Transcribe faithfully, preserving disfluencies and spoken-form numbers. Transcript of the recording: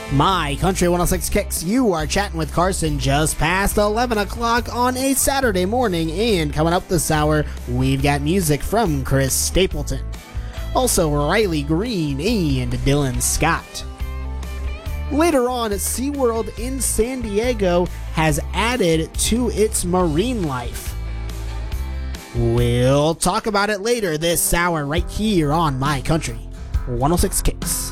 My Country one oh six Kicks, you are chatting with Carson just past eleven o'clock on a Saturday morning, and coming up this hour, we've got music from Chris Stapleton. Also, Riley Green and Dylan Scott. Later on, SeaWorld in San Diego has added to its marine life. We'll talk about it later this hour right here on My Country one oh six Kicks.